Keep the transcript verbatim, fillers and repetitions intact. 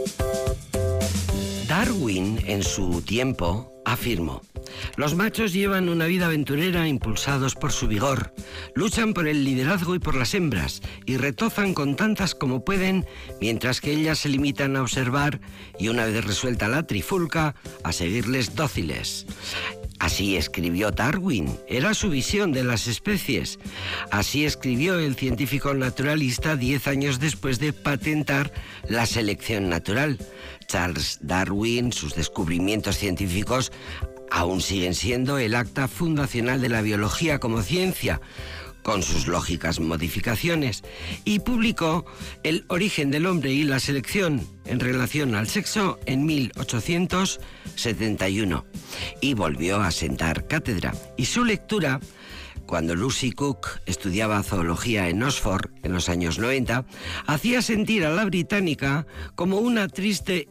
Darwin, en su tiempo, afirmó: los machos llevan una vida aventurera impulsados por su vigor, luchan por el liderazgo y por las hembras, y retozan con tantas como pueden, mientras que ellas se limitan a observar y, una vez resuelta la trifulca, a seguirles dóciles. Así escribió Darwin, era su visión de las especies. Así escribió el científico naturalista diez años después de patentar la selección natural. Charles Darwin, sus descubrimientos científicos aún siguen siendo el acta fundacional de la biología como ciencia, con sus lógicas modificaciones, y publicó El origen del hombre y la selección en relación al sexo en mil ochocientos setenta y uno, y volvió a sentar cátedra. Y su lectura, cuando Lucy Cook estudiaba zoología en Oxford en los años noventa, hacía sentir a la británica como una triste